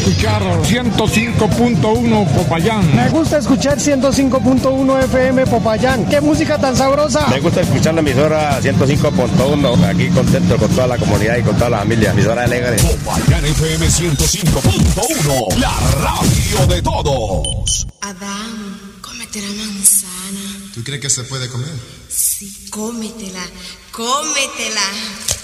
Escuchar 105.1 Popayán. Me gusta escuchar 105.1 FM Popayán. ¡Qué música tan sabrosa! Me gusta escuchar la emisora 105.1. Aquí contento con toda la comunidad y con toda la familia. Emisora alegre. Popayán FM 105.1. La radio de todos. Adán, cómete la manzana. ¿Tú crees que se puede comer? Sí, cómetela, cómetela.